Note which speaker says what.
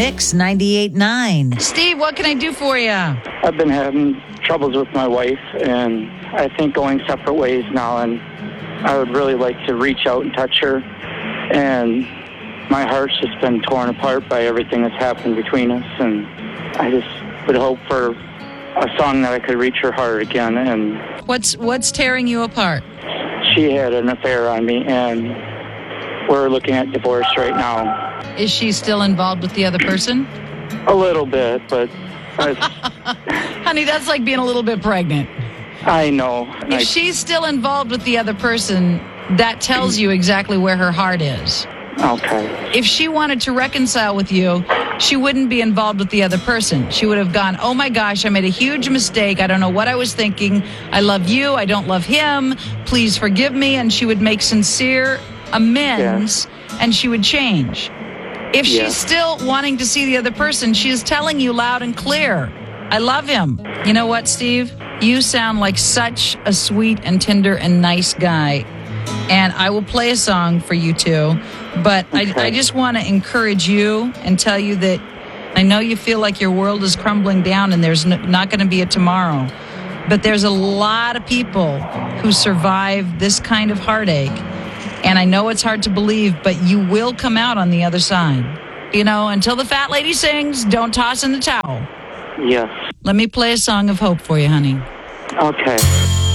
Speaker 1: Mix 98.9.
Speaker 2: Steve, what can I do for you?
Speaker 3: I've been having troubles with my wife, and I think going separate ways now, and I would really like to reach out and touch her. And my heart's just been torn apart by everything that's happened between us, and I just would hope for a song that I could reach her heart again. And
Speaker 2: What's tearing you apart?
Speaker 3: she had an affair on me, and we're looking at divorce right now.
Speaker 2: Is she still involved with the other person?
Speaker 3: A little bit, but
Speaker 2: Honey, that's like being a little bit pregnant.
Speaker 3: I know.
Speaker 2: If she's still involved with the other person, that tells you exactly where her heart is.
Speaker 3: Okay.
Speaker 2: If she wanted to reconcile with you, she wouldn't be involved with the other person. She would have gone, oh my gosh, I made a huge mistake. I don't know what I was thinking. I love you. I don't love him. Please forgive me. And she would make sincere amends, and she would change. If she's still wanting to see the other person, she is telling you loud and clear, I love him. You know what, Steve? You sound like such a sweet and tender and nice guy. And I will play a song for you two. But okay. I just want to encourage you and tell you that I know you feel like your world is crumbling down and there's not going to be a tomorrow. But there's a lot of people who survive this kind of heartache. And I know it's hard to believe, but you will come out on the other side. You know, until the fat lady sings, don't toss in the towel.
Speaker 3: Yes.
Speaker 2: Let me play a song of hope for you, honey.
Speaker 3: Okay.